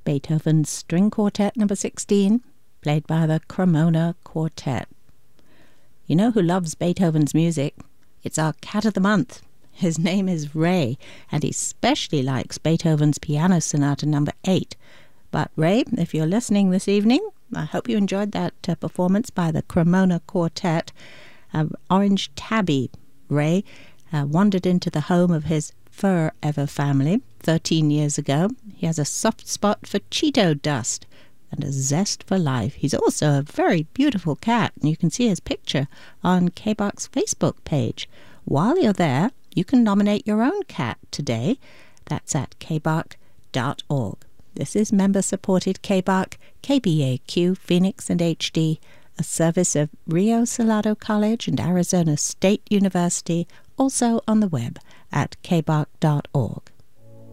Beethoven's String Quartet No. 16, played by the Cremona Quartet. You know who loves Beethoven's music? It's our cat of the month. His name is Ray, and he especially likes Beethoven's Piano Sonata No. 8. But Ray, if you're listening this evening, I hope you enjoyed that performance by the Cremona Quartet. Orange Tabby Ray wandered into the home of his fur-ever family 13 years ago. He has a soft spot for Cheeto dust and a zest for life. He's also a very beautiful cat, and you can see his picture on KBARC's Facebook page. While you're there, you can nominate your own cat today. That's at kbarc.org. This is member-supported KBARC, KBAQ, Phoenix and HD, a service of Rio Salado College and Arizona State University, also on the web at kbarc.org.